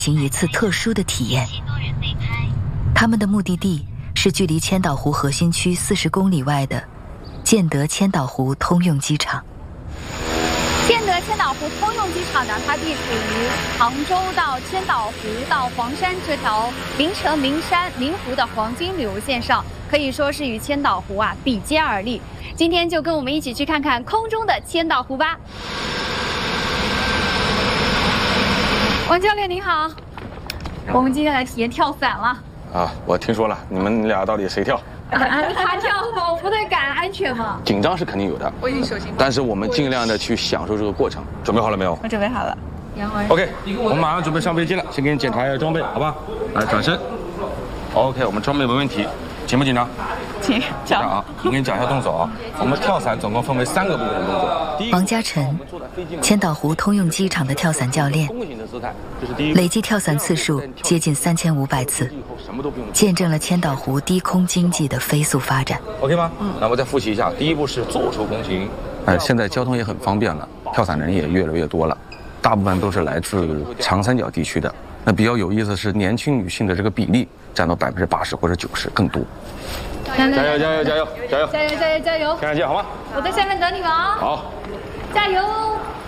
行一次特殊的体验。他们的目的地是距离千岛湖核心区40公里外的建德千岛湖通用机场。 建德千岛湖通用机场呢，它隶属于杭州到千岛湖到黄山这条名城名山名湖的黄金旅游线上，可以说是与千岛湖比肩而立。今天就跟我们一起去看看空中的千岛湖吧。王教练您好，我们今天来体验跳伞了。 啊，我听说了，你们俩到底谁跳？ 他跳，我不对杆安全吗？ 紧张是肯定有的， 我已经手心， 但是我们尽量的去享受这个过程。准备好了没有？ 我准备好了。 OK， 我们马上准备上飞机了，先给你检查一下装备，好吧？来，转身。OK， 我们装备没问题，紧不紧张？ 紧张啊！我跟你讲一下动作啊。我们跳伞总共分为3个部分的动作。 王嘉诚，千岛湖通用机场的跳伞教练，累计跳伞次数接近3500次，见证了千岛湖低空经济的飞速发展。 OK 吗？那我再复习一下，第一步是坐出空行。现在交通也很方便了，跳伞的人也越来越多了，大部分都是来自长三角地区的。那比较有意思的是，年轻女性的这个比例占到80%或者90%更多。 加油！ 加油！ 加油！加油！ 天上见好吗？ 我在下面等你们啊！ 好， 加油！